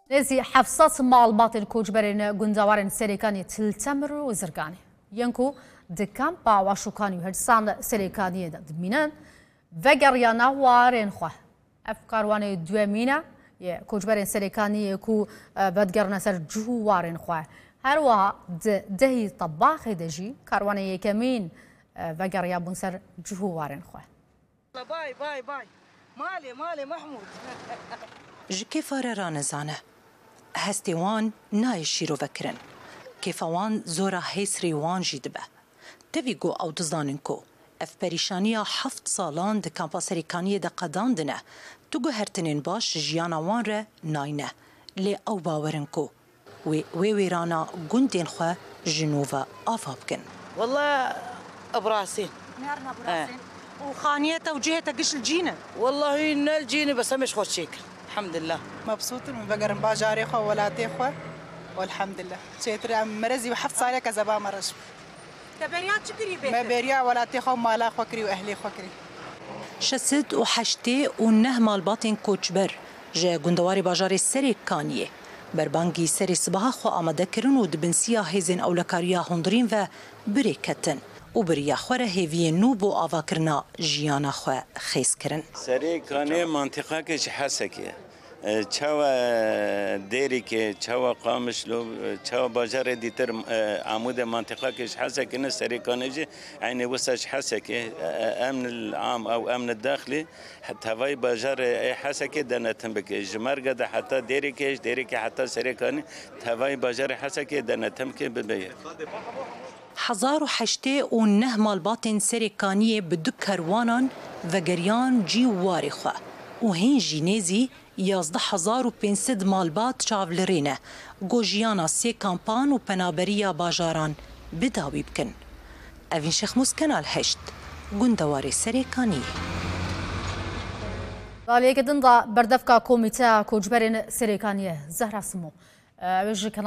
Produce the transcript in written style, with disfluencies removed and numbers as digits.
نزي حفصات معلومات الكوجبرين جندوارن سريكاني تلتمر وزرقاني ينكو دكامبا وشوكاني هرسان سريكاني دمينان وگريا نوارن خواه افكار واني دوامينا كوجبرين سريكاني كو بدگرنا سر جوارن خواه هروا دهي طباخ دجي كارواني يكمين وگريا بون سر جوارن خواه باي باي باي مالي محمود جكيفار رانزانه هستي وان ناي شيرو فكرن كيف وان زورا هيسري وان جيدبه تفيقو او دزاننكو اف بريشانيا حفت صالان د كامبا سريكانيه د قداندنه تگو هرتنين باش جيانا وان ره ناينه لي او باورنكو وي رانا گوندين خو جنوفا افابكن والله ابراسين نارنا براسين وخانيته وجهته قش الجينه والله ان الجينه بس مش خوش شكل الحمد لله مبسوط من بقر باجاري خو ولا تيخو والحمد لله شيتر مرزي وحفظ صالح كذا مرش تبريات شكري بيت ما بريا ولا تيخو مالا خوكري واهلي خوكري شسد وحشتي ونه مال باطن کوچبر جه گندواری باجاری سريكانيه بربانگی سری صباح خو آماده کرن و دبنسیا هیزن اولکاریا هندرین و بریکتن و بریا خوره هیوی نو بو آوا کرنا جیانا خو خیس کرن سريكانيه منطقه که حسکه چوا دیری که چوا قامش لو چوا باجار دیتر عمود منطقه که حسکه سريكانيه يعني وسش حسکه امن العام او امن الداخلي حتى هواي باجار حسكه دنتم بك جمرقه ده حتى ديري كي حتى سريكاني هواي باجار حسكه دنتم كي ببيه حزار وحشتي ونه مال باطن سريكانيه بدو كروانان وگريان جي وارخه وهين جينيزي 11500 مالبات چاولرينه گوجيانا سي كامبان و پنابريا باجاران بداوي بكن اوين شيخ مسكنال هشت گندواري سريكانيه بالي كدن بردفكا كوميتا كوجبرين سريكانيه زهرة سمو